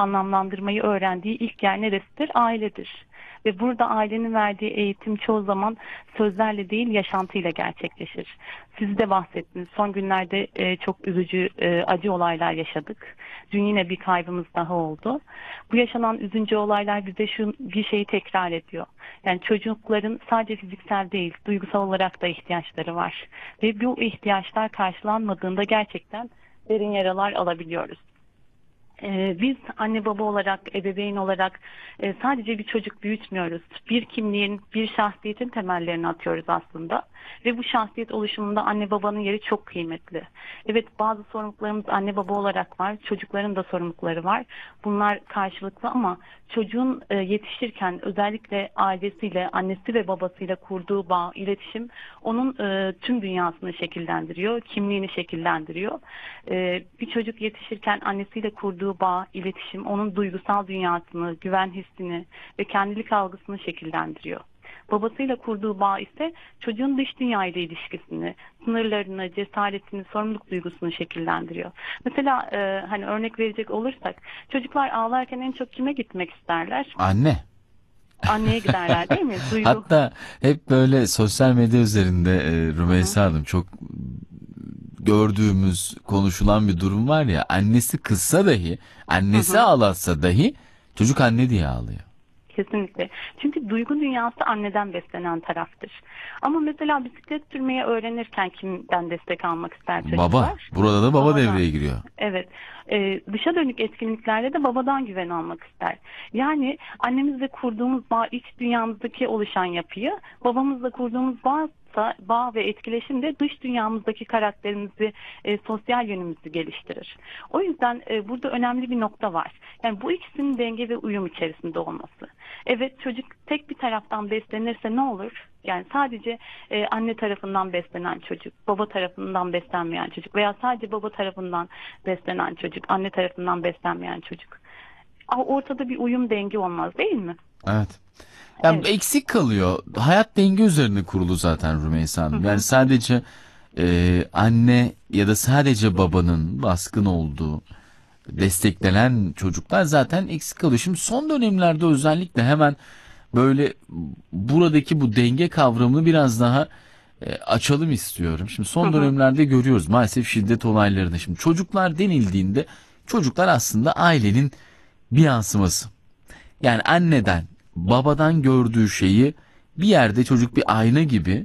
anlamlandırmayı öğrendiği ilk yer neresidir? Ailedir. Ve burada ailenin verdiği eğitim çoğu zaman sözlerle değil yaşantıyla gerçekleşir. Siz de bahsettiniz. Son günlerde çok üzücü, acı olaylar yaşadık. Dün yine bir kaybımız daha oldu. Bu yaşanan üzücü olaylar bize bir şeyi tekrar ediyor. Yani çocukların sadece fiziksel değil, duygusal olarak da ihtiyaçları var. Ve bu ihtiyaçlar karşılanmadığında gerçekten derin yaralar alabiliyoruz. Biz anne baba olarak, ebeveyn olarak sadece bir çocuk büyütmüyoruz. Bir kimliğin, bir şahsiyetin temellerini atıyoruz aslında. Ve bu şahsiyet oluşumunda anne babanın yeri çok kıymetli. Evet, bazı sorumluluklarımız anne baba olarak var. Çocukların da sorumlulukları var. Bunlar karşılıklı ama çocuğun yetişirken özellikle ailesiyle, annesi ve babasıyla kurduğu bağ, iletişim onun tüm dünyasını şekillendiriyor, kimliğini şekillendiriyor. Bir çocuk yetişirken annesiyle kurduğu bağ, iletişim onun duygusal dünyasını, güven hissini ve kendilik algısını şekillendiriyor. Babasıyla kurduğu bağ ise çocuğun dış dünya ile ilişkisini, sınırlarını, cesaretini, sorumluluk duygusunu şekillendiriyor. Mesela hani örnek verecek olursak çocuklar ağlarken en çok kime gitmek isterler? Anne. Anneye giderler değil mi? Duygu. Hatta hep böyle sosyal medya üzerinde Hı hı. Rümeysa Hanım çok gördüğümüz, konuşulan bir durum var ya, annesi kızsa dahi, Hı annesi hı. ağlatsa dahi çocuk anne diye ağlıyor. Kesinlikle. Çünkü duygu dünyası anneden beslenen taraftır. Ama mesela bisiklet sürmeyi öğrenirken kimden destek almak ister Baba. çocuklar? Burada da baba Babadan. devreye giriyor. Evet. Dışa dönük etkinliklerde de babadan güven almak ister. Yani annemizle kurduğumuz bağ, iç dünyamızdaki oluşan yapıyı, babamızla kurduğumuz bağ ve etkileşim de dış dünyamızdaki karakterimizi, sosyal yönümüzü geliştirir. O yüzden burada önemli bir nokta var. Yani bu ikisinin denge ve uyum içerisinde olması. Evet, çocuk tek bir taraftan beslenirse ne olur? Yani sadece anne tarafından beslenen çocuk, baba tarafından beslenmeyen çocuk veya sadece baba tarafından beslenen çocuk, anne tarafından beslenmeyen çocuk. Ortada bir uyum, denge olmaz değil mi? Evet. Yani Evet. eksik kalıyor. Hayat denge üzerine kurulu zaten Rümeysa Hı Hanım. Yani hı. sadece anne ya da sadece babanın baskın olduğu, desteklenen çocuklar zaten eksik kalıyor. Şimdi son dönemlerde özellikle hemen böyle buradaki bu denge kavramını biraz daha açalım istiyorum. Şimdi Hı son hı. dönemlerde görüyoruz maalesef şiddet olaylarını. Şimdi çocuklar denildiğinde çocuklar aslında ailenin bir yansıması. Yani anneden, babadan gördüğü şeyi bir yerde çocuk bir ayna gibi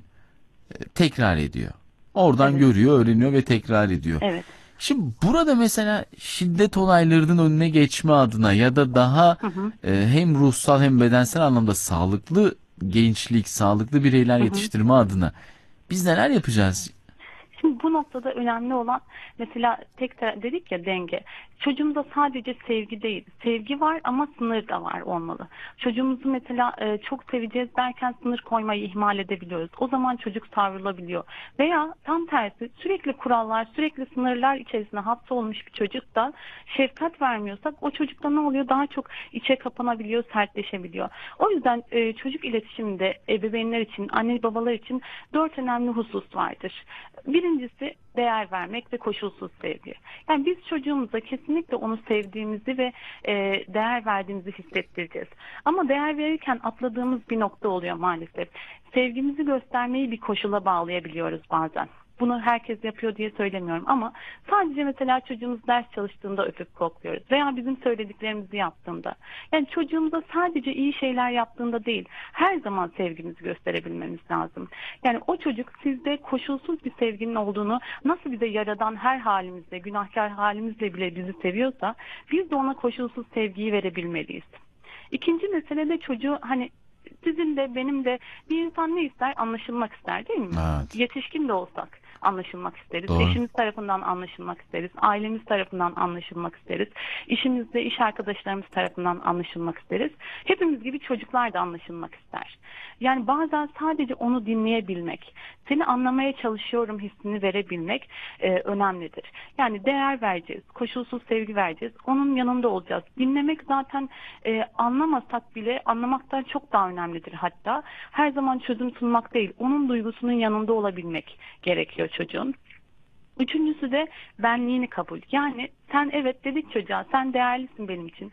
tekrar ediyor. Oradan Evet. görüyor, öğreniyor ve tekrar ediyor. Evet. Şimdi burada mesela şiddet olaylarının önüne geçme adına ya da daha Hı hı. hem ruhsal hem bedensel anlamda sağlıklı gençlik, sağlıklı bireyler Hı hı. yetiştirme adına biz neler yapacağız? Şimdi bu noktada önemli olan mesela dedik ya, denge. Çocuğumuza sadece sevgi değil, sevgi var ama sınır da var olmalı. Çocuğumuzu mesela çok seveceğiz derken sınır koymayı ihmal edebiliyoruz. O zaman çocuk savrulabiliyor. Veya tam tersi, sürekli kurallar, sürekli sınırlar içerisine hapsolmuş bir çocukta şefkat vermiyorsak o çocukta ne oluyor? Daha çok içe kapanabiliyor, sertleşebiliyor. O yüzden çocuk iletişiminde ebeveynler için, anne babalar için 4 önemli husus vardır. Birincisi değer vermek ve koşulsuz sevgi. Yani biz çocuğumuza kesinlikle onu sevdiğimizi ve değer verdiğimizi hissettireceğiz. Ama değer verirken atladığımız bir nokta oluyor maalesef. Sevgimizi göstermeyi bir koşula bağlayabiliyoruz bazen. Bunu herkes yapıyor diye söylemiyorum ama sadece mesela çocuğumuz ders çalıştığında öpüp kokluyoruz veya bizim söylediklerimizi yaptığında. Yani çocuğumuza sadece iyi şeyler yaptığında değil, her zaman sevgimizi gösterebilmemiz lazım. Yani o çocuk sizde koşulsuz bir sevginin olduğunu, nasıl bize yaradan her halimizle, günahkar halimizle bile bizi seviyorsa biz de ona koşulsuz sevgiyi verebilmeliyiz. İkinci mesele de çocuğu, hani sizin de benim de, bir insan ne ister? Anlaşılmak ister değil mi? Evet, Yetişkin de olsak anlaşılmak isteriz. doğru. Eşimiz tarafından anlaşılmak isteriz. Ailemiz tarafından anlaşılmak isteriz. İşimizde iş arkadaşlarımız tarafından anlaşılmak isteriz. Hepimiz gibi çocuklar da anlaşılmak ister. Yani bazen sadece onu dinleyebilmek, seni anlamaya çalışıyorum hissini verebilmek önemlidir. Yani değer vereceğiz, koşulsuz sevgi vereceğiz, onun yanında olacağız. Dinlemek zaten anlamasak bile anlamaktan çok daha önemlidir hatta. Her zaman çözüm sunmak değil, onun duygusunun yanında olabilmek gerekiyor çocuğun. Üçüncüsü de benliğini kabul. Yani sen, evet dedik çocuğa, sen değerlisin benim için.